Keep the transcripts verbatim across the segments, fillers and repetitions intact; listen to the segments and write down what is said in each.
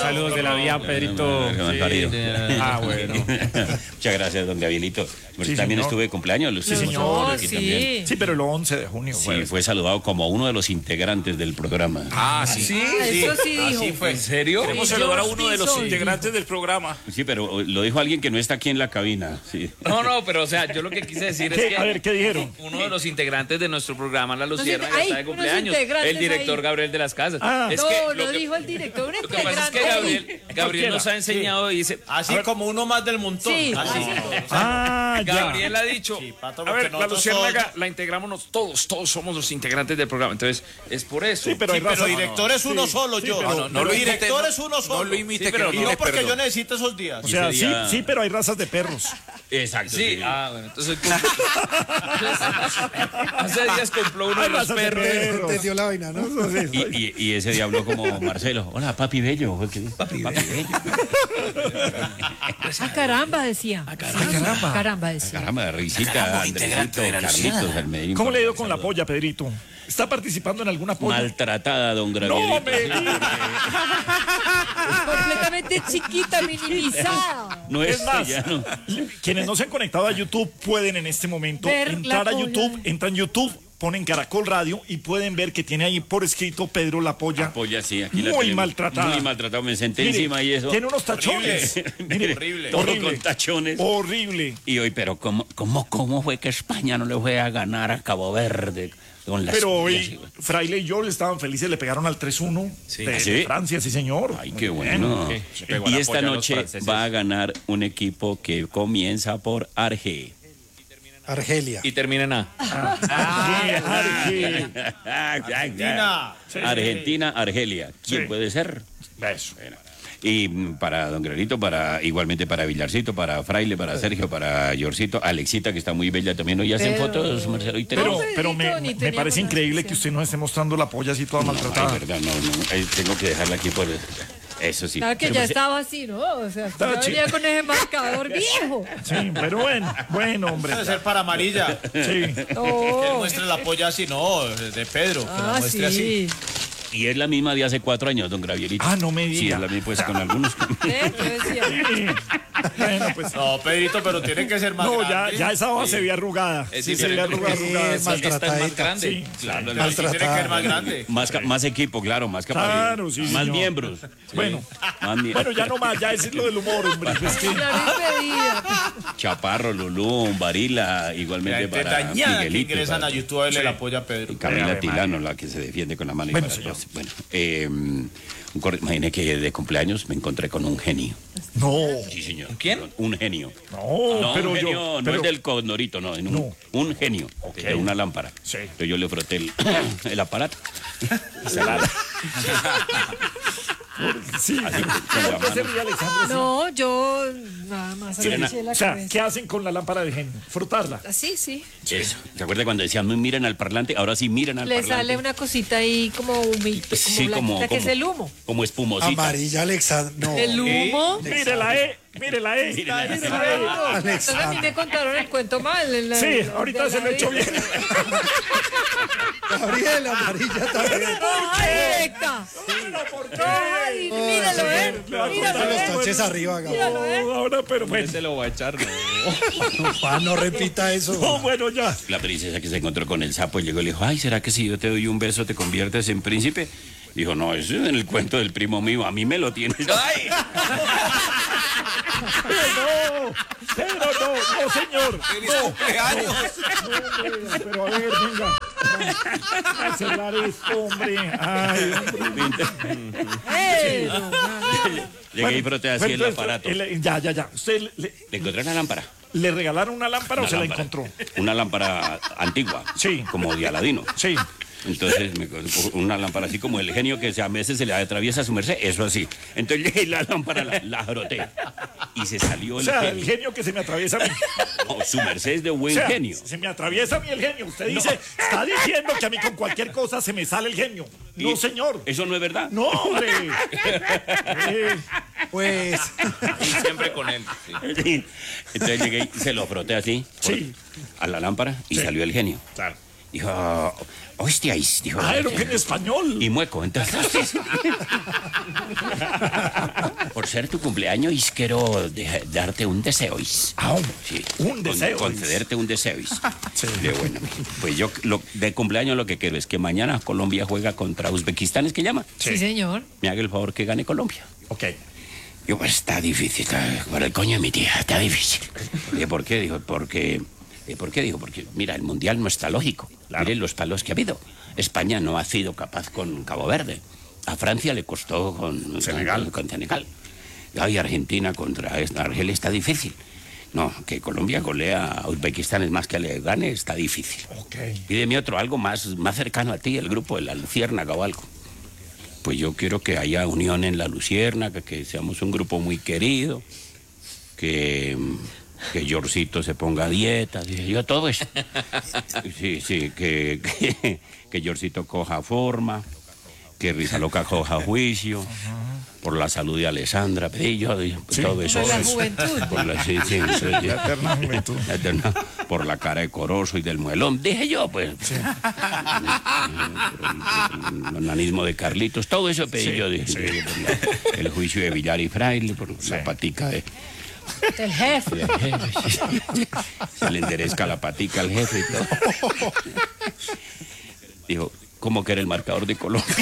Saludos de la vía, Pedrito. Sí. Ah, bueno. Muchas gracias, don Gabrielito. Sí, también señor. estuve de cumpleaños. Los Sí, hicimos señor. nosotros aquí Sí. también. Sí, pero el once de junio. Sí, fue. fue saludado como uno de los integrantes del programa. Ah, sí. Sí, Ah, eso sí dijo. Así fue. ¿En serio? Queremos Sí, saludar a yo uno de sí los soy. integrantes del programa. Sí, pero lo dijo alguien que no está aquí en la cabina. Sí. No, no, pero o sea, yo lo que quise decir es ¿Qué? que A ver, ¿qué dijeron? uno de los integrantes de nuestro programa, La Lucierna, Ay, está de unos cumpleaños. integrantes El director ahí. Gabriel de las Casas. Ah. es no, que no lo que, dijo el director, un lo que pasa es que integrante. Gabriel, Gabriel nos ha enseñado y dice, Así como uno más del montón. Sí. Así. Ah, ya. Gabriel ha dicho, Sí, Pato, a porque ver, la nosotros Luciérnaga la integramos todos, todos somos los integrantes del programa. Entonces, es por eso. Sí, pero hay Sí, pero razón. director es uno solo, yo. pero- no, no, lo director imite, es uno solo. no lo imite, Sí, que pero no y tiene no porque perdón. yo necesito esos días. O sea, ese día- sí, sí, pero hay razas de perros. Exacto. Sí, ah, bueno, entonces hace días compró uno de Hay los razas de perros. perros. Entendió la vaina, ¿no? Eso sí, Y, y, y ese día habló como Marcelo. Hola, papi bello. ¿Qué dice? Papi, bello. Ah, caramba, decía. Ah, caramba. Caramba, decía. Caramba, risita, Andresito, Carlitos, el Medellín. ¿Cómo le ha ido con la polla, Pedrito? ¿Está participando en alguna polla? Maltratada, don No, Gabrielito. me diga. Completamente chiquita, minimizada. No es, Es más, ya no. quienes no se han conectado a YouTube pueden en este momento Ver entrar la a polla. YouTube, entran a YouTube, ponen Caracol Radio y pueden ver que tiene ahí por escrito Pedro la polla. Polla, sí, aquí la Muy tenemos. maltratada. Muy maltratada. Me senté Mire, encima y eso. tiene unos tachones. Mire, Horrible. Todo horrible. con tachones. Horrible. Y hoy, pero ¿cómo, cómo, ¿cómo fue que España no le fue a ganar a Cabo Verde? Con las Pero pollas? hoy Fraile y yo le estaban felices, le pegaron al tres uno de, ¿Sí? de Francia, sí señor. Ay, qué Muy bien. bueno. Se pegó a Y la esta polla a los noche franceses. va a ganar un equipo que comienza por Arge. Argelia. Y termina en A. Sí, Arge. Argentina. Argentina, Argelia. ¿Quién Sí. puede ser? Eso. Bueno. Y mm, para Don Granito, para igualmente para Villarcito, para Fraile, para Sergio, para Yorcito, Alexita, que está muy bella también. Hoy hacen Pero- fotos, Marcelo. Hoy Pero, tenemos. pero Pedrito, me, ni me teníamos parece increíble noticia. que usted nos esté mostrando la polla así toda No, maltratada. ay, verdad, no, no. eh, tengo que dejarla aquí por eso sí. Claro que Pero ya pues- estaba así, ¿no? O sea, Estaba ya chi- venía con ese marcador viejo. Sí, pero bueno, bueno, hombre. Debe ser para amarilla. Que Sí. él No. muestre la polla así, no, de Pedro. Que la Ah, muestre así. sí. Y es la misma de hace cuatro años, don Gabrielito. Ah, no me Sí, diga. es la misma, pues con algunos. ¿Eh? Yo decía. Sí. Bueno, pues. No, Pedrito, pero tiene que ser más No, ya, grande. ya esa hoja se ve arrugada. Es Sí, se ve diferente. arrugada, arrugada. Es sí. más Esta es más maltratadita. grande. Sí, Claro, Pero sí tiene que ser más grande. Más, ca- más equipo, claro, más capacidad. Claro, sí, Más señor. miembros. Bueno, Más mie- bueno, ya no más, ya ese es lo del humor, hombre. Es que- Ya lo impedía. Chaparro, Lulú, Varila, La igualmente gente para dañada que Miguelito. ingresan para- a YouTube a verle la polla a Pedro. y Camila Ave Tilano, la que se defiende con la mano. y Bueno, para señor. atrás. Bueno, eh, un corre- imagine que de cumpleaños me encontré con un genio. No, Sí, señor. ¿Quién? Un genio. no, No, pero un genio, yo. no pero- es del condorito, no, en un, No. un genio de una lámpara. Sí. Entonces yo le froté el, el aparato. Y se la- Sí, así, con la ¿por qué se mano. ríe Alexandra? No, yo nada más Sí, agaché la o sea, cabeza. ¿qué hacen con la lámpara de genio? Frotarla. Así, sí. Eso. ¿Se acuerda cuando decían, "No miren al parlante"? Ahora sí miren al Le parlante. sale una cosita ahí como humita, como Sí, como, blanquita, que como- es el humo. como espumosita. Amarilla, Alexandra. No. El humo. Mire la E, mire la E. Mire la E. mire la E. Entonces a mí me contaron el cuento mal. en la- Sí, en la- ahorita de se la lo he hecho vida. bien. Gabriel, amarilla también. ¡Ay, Héctor! ¡Ay, míralo, eh! Le va a Míralo, contar Los eh! taches arriba, Gabriel. Míralo, eh! No, ahora, pero bueno. Se lo va a echar, no. Pa, no repita eso. No, bueno, ya. La princesa que se encontró con el sapo llegó y le dijo, ay, ¿será que si yo te doy un beso te conviertes en príncipe? Dijo, no, eso es en el cuento del primo mío, a mí me lo tienes. ¡Ay! No, pero no, no, señor. ¡Feliz cumpleaños! No, pero a ver, venga. A cerrar esto, hombre. Ay, hombre. ¡Eh! Llegué y froté así Bueno, el entonces, aparato. el- ya, ya, ya. ¿Usted le, Le encontré la lámpara. le regalaron una lámpara o Una se lámpara. la encontró? Una lámpara antigua. Sí. Como de Aladino. Sí. Entonces, me, una lámpara así como el genio que a veces se le atraviesa a su merced, eso así. Entonces llegué y la lámpara la, la froté. Y se salió O el sea, el genio. genio que se me atraviesa a mí. No, su merced es de buen O sea, genio. se me atraviesa a mí el genio. Usted dice, está diciendo que a mí con cualquier cosa se me sale el genio. No, Y- señor. Eso no es verdad. No, hombre. Eh, Pues, Y siempre con él. sí. Sí. Entonces llegué y se lo froté así por- Sí. a la lámpara y Sí. salió el genio. Claro. Dijo, hostias, dijo. Ah, era un genio español. Y mueco, entonces. ser tu cumpleaños y quiero de- darte un deseo. Ah, Sí. un deseo. Con- concederte un deseo. De bueno, pues yo lo, de cumpleaños lo que quiero es que mañana Colombia juega contra Uzbekistán, ¿es que llama? Sí, señor. Me haga el favor que gane Colombia. Ok. Yo, pues está difícil, está, por el coño de mi tía, está difícil. ¿Y por qué? Dijo, porque... ¿Y por qué? Digo, porque, mira, el Mundial no está lógico. Claro. Miren los palos que ha habido. España no ha sido capaz con Cabo Verde. A Francia le costó con Senegal. Con, con Senegal. Y Argentina contra Argelia está difícil. No, que Colombia golea a Uzbekistán es más que le gane, está difícil. Ok. Pídeme otro, algo más, más cercano a ti, el grupo de la Luciérnaga o algo. Pues yo quiero que haya unión en la Luciérnaga, que seamos un grupo muy querido, que, que Yorcito se ponga a dieta, dije yo, todo eso. Sí, sí, que, que, que Yorcito coja forma, que Risa Loca coja juicio, por la salud de Alessandra, pedí yo, todo eso. Por la juventud. Por la, sí, sí, sí, La eterna juventud. la eterna- por la cara de Corozo y del muelón, dije yo, pues. Por el, el onanismo de Carlitos, todo eso pedí Sí, yo, dije, sí. yo, por la- el juicio de Villar y Fraile, por Sí. la patica de, El jefe. del jefe. Sí. Se le enderezca la patica al jefe y todo. Dijo, ¿cómo que era el marcador de Colombia?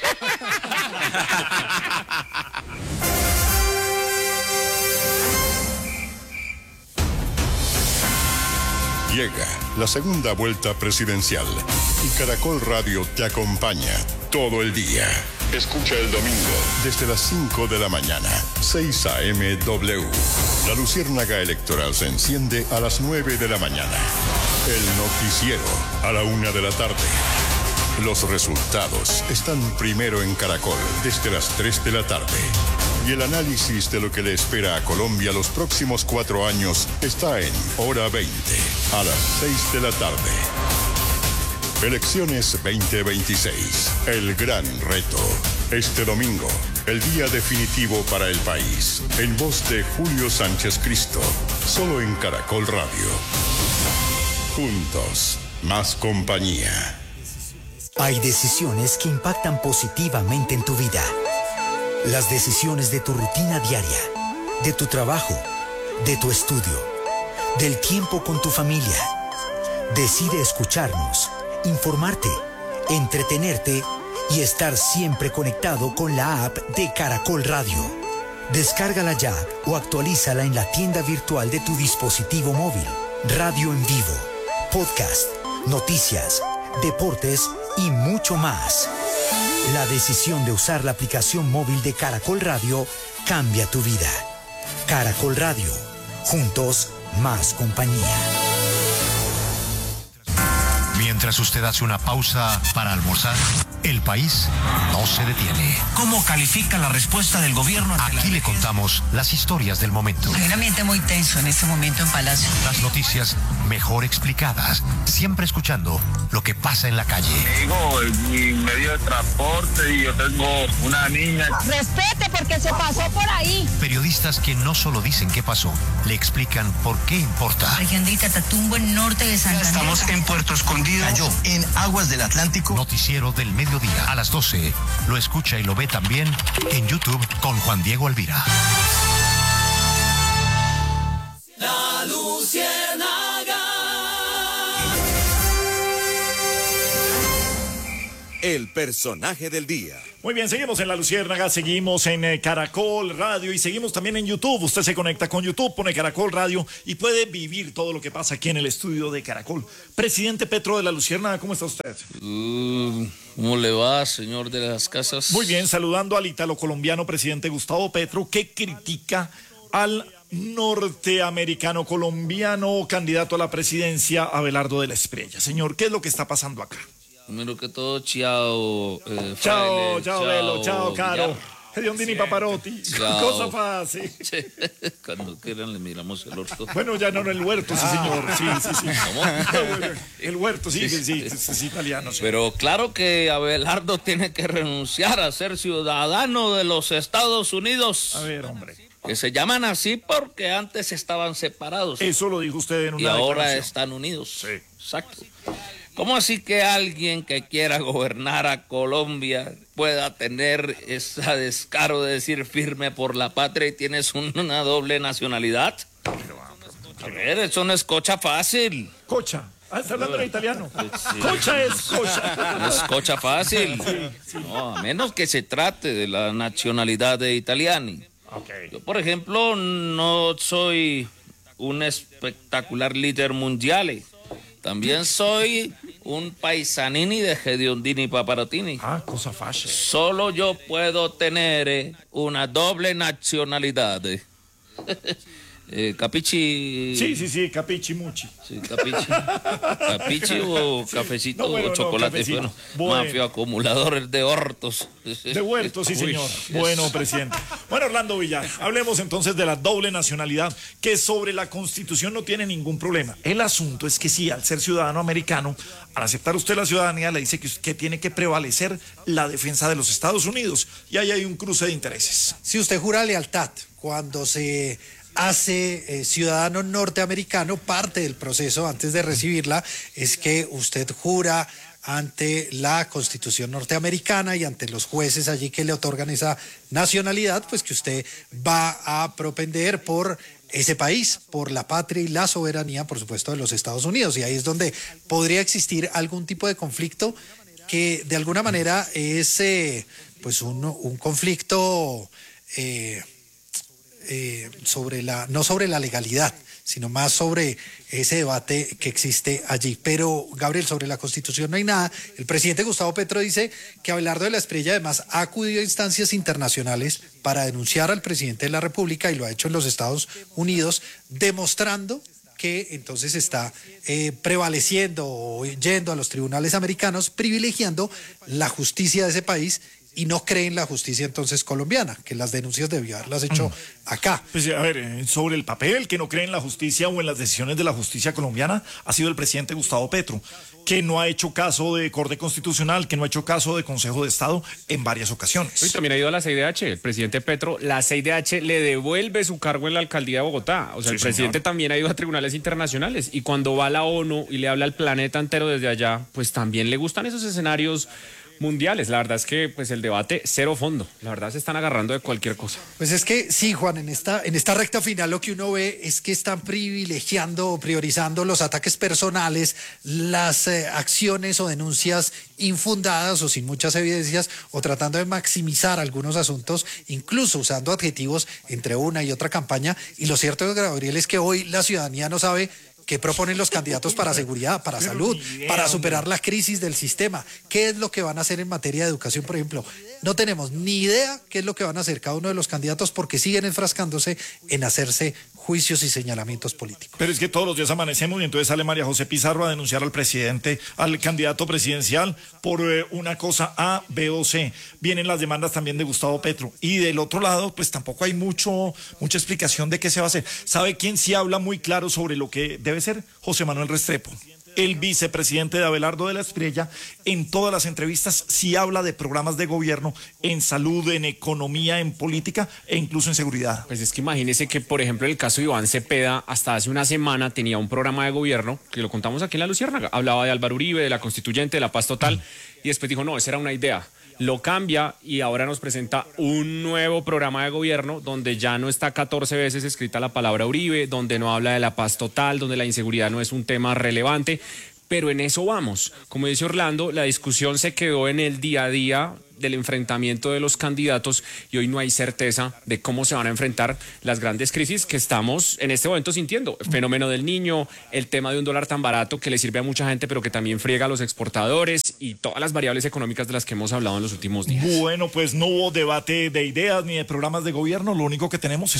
Llega la segunda vuelta presidencial y Caracol Radio te acompaña todo el día. Escucha el domingo desde las cinco de la mañana, seis a eme doble u. La luciérnaga electoral se enciende a las nueve de la mañana. El noticiero a la una de la tarde. Los resultados están primero en Caracol desde las tres de la tarde. Y el análisis de lo que le espera a Colombia los próximos cuatro años está en Hora veinte, a las seis de la tarde. Elecciones veinte veintiséis, el gran reto. Este domingo, el día definitivo para el país. En voz de Julio Sánchez Cristo, solo en Caracol Radio. Juntos, más compañía. Hay decisiones que impactan positivamente en tu vida. Las decisiones de tu rutina diaria, de tu trabajo, de tu estudio, del tiempo con tu familia. Decide escucharnos, informarte, entretenerte y estar siempre conectado con la app de Caracol Radio. Descárgala ya o actualízala en la tienda virtual de tu dispositivo móvil. Radio en vivo, podcast, noticias, deportes y mucho más. La decisión de usar la aplicación móvil de Caracol Radio cambia tu vida. Caracol Radio. Juntos, más compañía. Mientras usted hace una pausa para almorzar, el país no se detiene. ¿Cómo califica la respuesta del gobierno ante la Aquí le contamos las historias del momento. Hay un ambiente muy tenso en este momento en Palacio. Las noticias mejor explicadas, siempre escuchando lo que pasa en la calle. Digo, mi medio de transporte y yo tengo una niña. Respete porque se pasó por ahí. Periodistas que no solo dicen qué pasó, le explican por qué importa. Región de Catatumbo, en norte de Santander. Estamos en Puerto Escondido. Cayó en aguas del Atlántico. Noticiero del mediodía a las doce. Lo escucha y lo ve también en YouTube con Juan Diego Alvira. La Luciérnaga. El personaje del día. Muy bien, seguimos en La Luciérnaga, seguimos en eh, Caracol Radio y seguimos también en YouTube. Usted se conecta con YouTube, pone Caracol Radio y puede vivir todo lo que pasa aquí en el estudio de Caracol. Presidente Petro de La Luciérnaga, ¿cómo está usted? Uh, ¿Cómo le va, señor de las casas? Muy bien, saludando al ítalo colombiano presidente Gustavo Petro, que critica al norteamericano colombiano candidato a la presidencia, Abelardo de la Espriella. Señor, ¿qué es lo que está pasando acá? Primero que todo, chao. Eh, chao, Fraile, chao, Velo, chao, Caro. Ediondini sí. Paparotti. Chao. Cosa fácil. Sí. Cuando quieran le miramos el orto. Bueno, ya no, no, el huerto, sí, señor. Sí, sí, sí. ¿Cómo? El huerto, sí, sí, sí, sí, es italiano. Sí. Pero claro que Abelardo tiene que renunciar a ser ciudadano de los Estados Unidos. A ver, hombre. Que se llaman así porque antes estaban separados. Eso lo dijo usted en una Y ahora declaración. están unidos. Sí. Exacto. ¿Cómo así que alguien que quiera gobernar a Colombia pueda tener ese descaro de decir firme por la patria y tienes una doble nacionalidad? A ver, eso no es cocha fácil. Cocha. Ah, está hablando en italiano. Sí. Cocha es cocha. No es cocha fácil. No, a menos que se trate de la nacionalidad de italiani. Okay. Yo, por ejemplo, no soy un espectacular líder mundial. También soy un paisanini de Hediondini Paparottini. Ah, cosa fácil. Solo yo puedo tener eh, una doble nacionalidad. Eh, capichi. Sí, sí, sí, capichi muchi. Sí, capichi. Capichi o cafecito No, bueno, o no, chocolate. cafecito. Bueno, Bueno. mafio acumuladores de hortos. De huertos, sí, Uy. señor. Bueno, presidente. Bueno, Orlando Villar, hablemos entonces de la doble nacionalidad, que sobre la Constitución no tiene ningún problema. El asunto es que sí, al ser ciudadano americano, al aceptar usted la ciudadanía, le dice que, que tiene que prevalecer la defensa de los Estados Unidos. Y ahí hay un cruce de intereses. Si usted jura lealtad cuando se hace eh, ciudadano norteamericano, parte del proceso antes de recibirla es que usted jura ante la Constitución norteamericana y ante los jueces allí que le otorgan esa nacionalidad, pues que usted va a propender por ese país, por la patria y la soberanía, por supuesto, de los Estados Unidos. Y ahí es donde podría existir algún tipo de conflicto que de alguna manera es eh, pues un, un conflicto eh, eh, sobre la, no sobre la legalidad, sino más sobre ese debate que existe allí. Pero, Gabriel, sobre la Constitución no hay nada. El presidente Gustavo Petro dice que Abelardo de la Espriella además ha acudido a instancias internacionales para denunciar al presidente de la República y lo ha hecho en los Estados Unidos, demostrando que entonces está eh, prevaleciendo o yendo a los tribunales americanos, privilegiando la justicia de ese país y no cree en la justicia entonces colombiana, que las denuncias debió haberlas hecho acá. Pues a ver, eh, sobre el papel, que no cree en la justicia o en las decisiones de la justicia colombiana, ha sido el presidente Gustavo Petro, que no ha hecho caso de Corte Constitucional, que no ha hecho caso de Consejo de Estado en varias ocasiones. Y también ha ido a la C I D H. El presidente Petro, la C I D H le devuelve su cargo en la alcaldía de Bogotá. O sea, Sí, el presidente señor. también ha ido a tribunales internacionales. Y cuando va a la ONU y le habla al planeta entero desde allá, pues también le gustan esos escenarios mundiales. La verdad es que pues el debate cero fondo. La verdad se están agarrando de cualquier cosa. Pues es que sí, Juan, en esta, en esta recta final lo que uno ve es que están privilegiando o priorizando los ataques personales, las eh, acciones o denuncias infundadas o sin muchas evidencias, o tratando de maximizar algunos asuntos, incluso usando adjetivos entre una y otra campaña. Y lo cierto, Gabriel, es que hoy la ciudadanía no sabe qué proponen los candidatos para seguridad, para Pero salud, ni idea, para superar hombre. la crisis del sistema. ¿Qué es lo que van a hacer en materia de educación, por ejemplo? No tenemos ni idea qué es lo que van a hacer cada uno de los candidatos porque siguen enfrascándose en hacerse juicios y señalamientos políticos. Pero es que todos los días amanecemos y entonces sale María José Pizarro a denunciar al presidente, al candidato presidencial por eh, una cosa A, B o C. Vienen las demandas también de Gustavo Petro. Y del otro lado, pues tampoco hay mucho, mucha explicación de qué se va a hacer. ¿Sabe quién sí habla muy claro sobre lo que debe ser? José Manuel Restrepo. El vicepresidente de Abelardo de la Espriella, en todas las entrevistas sí habla de programas de gobierno en salud, en economía, en política e incluso en seguridad. Pues es que imagínese que, por ejemplo, en el caso de Iván Cepeda, hasta hace una semana tenía un programa de gobierno, que lo contamos aquí en La Luciérnaga. Hablaba de Álvaro Uribe, de la constituyente, de la paz total, y después dijo, no, esa era una idea. Lo cambia y ahora nos presenta un nuevo programa de gobierno donde ya no está catorce veces escrita la palabra Uribe, donde no habla de la paz total, donde la inseguridad no es un tema relevante, pero en eso vamos. Como dice Orlando, la discusión se quedó en el día a día del enfrentamiento de los candidatos y hoy no hay certeza de cómo se van a enfrentar las grandes crisis que estamos en este momento sintiendo. El fenómeno del niño, el tema de un dólar tan barato que le sirve a mucha gente pero que también friega a los exportadores y todas las variables económicas de las que hemos hablado en los últimos días. Bueno, pues no hubo debate de ideas ni de programas de gobierno, lo único que tenemos es